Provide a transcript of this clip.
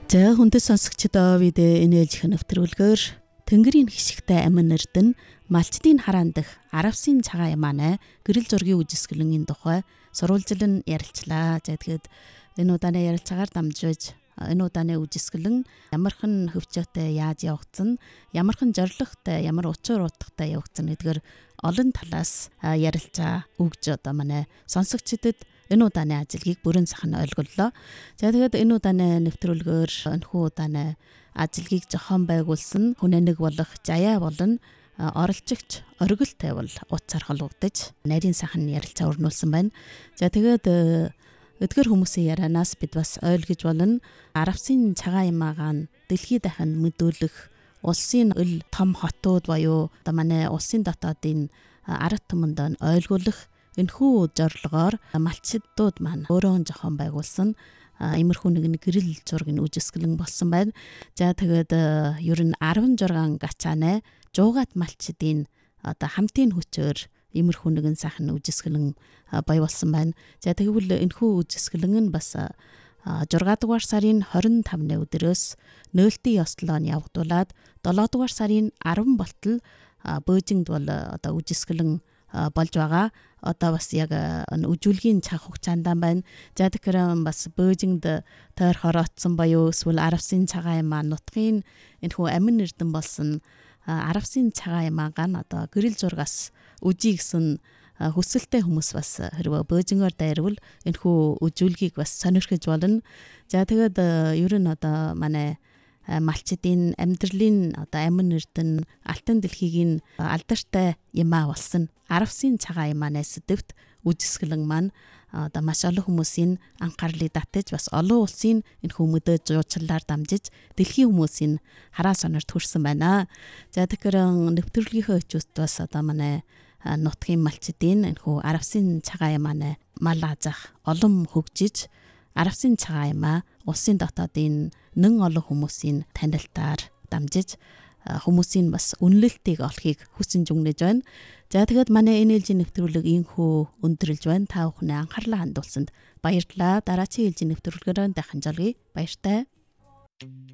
За хүндэт сонсогчдоо видео энэлжих нэвтрүүлгээр Тэнгэрийн хишигтэй амин эрдэнэ Малчдын хараан дэх Аравсын цагаан ямаанай гэрэл зургийн үжисгэлэнгийн тухай сурвалжлан ярилцлаа. За тэгэхэд энэ удааны ярилцаагаар дамжиж энэ удааны үжисгэлэн ямархан хөвчөөтэй яаж явагдсан, ямархан зоригтой, ямар учир утгатай явагдсан гэдгээр олон талаас ярилцаа өгж одоо манай сонсогчдод энэ удааны ажлыг бүрэн сайхан ойлголоо. За тэгээд энэ удааны нэвтрүүлгээр энэхүү удааны ажлыг зохион байгуулсан хүн нэг болох Жаяа болон оролцогч Оргил тавил утсаар холбогдож нарийн сайхан ярилцаа өрнүүлсэн байна. За тэгээд эдгээр хүмүүсийн ярианаас бид бас ойлгож болно. Аравсын цагаан ямаагаан дэлхийд дахин мэдүүлэх улсын ил том хотууд буюу одоо манай улсын дотоодын ард түмэнд ойлгуулах энэхүү зорилгоор малчдууд маань өөрөө зохион байгуулсан иймэрхүү нэгэн гэрэл зургийн үжисгэлэн болсон байна. За тэгээд ер нь 16 гачаанай жуугаад малчдын одоо хамтын хүчээр иймэрхүү нэгэн сайхан үжисгэлэн баяулсан байна. За тэгвэл энэхүү үжисгэлэн нь бас 6 дугаар сарын 25-ны өдрөөс нөөлтийн ёслолоо нь явагдуулаад 7 дугаар сарын 10 болтол Бөөжингд бол одоо үжисгэлэн болж байгаа. Одоо бас яг үжүүлгийн цаг хугацаанд байна. За тэгэхээр бас Бөөжингд тойр хороотсон буюу эсвэл Аравсын цагаан ямаа нутгийн энэхүү амин эрдэнэ болсон Аравсын цагаан ямаагаа нь одоо гэрэл зургаас үжий гэсэн хүсэлтэй хүмүүс бас хэрвээ Бөөжингоор дайрвал энэхүү үжүүлгийг бас сонирхож болно. За тэгээд ер нь одоо манай малчдын амьдралын одоо амин эрдэнэ алтан дэлхийг алдартай ямаа болсон Аравсын цагаан ямааны сэдвт үжисгэлэн маань одоо маш олон хүмүүсийн анхаарлыг татаж бас олон улсын энэхүү мэдээ жуучлалаар дамжиж дэлхийн хүмүүсийн хараа сонорт хүрсэн байна. За тэгэхээр нэвтрүүлгийнхээ өчөөс бас одоо манай нутгийн малчдын энэхүү Аравсын цагаан ямааны мал азах олон хөгжиж Аравсын цагаан ямаа улсын дотоодын нэн олон хүмүүсийн танилтаар дамжиж хүмүүсийн бас үнэлэлтийг олохыг хүсэж өгнөж байна. За тэгээд манай NLG нэвтрүүлэг ийхүү өндөрлж байна. Та бүхний анхаарлаа хандуулсанд баярлалаа. Дараагийн ээлжийн нэвтрүүлгээр дахин жолгий. Баяртай.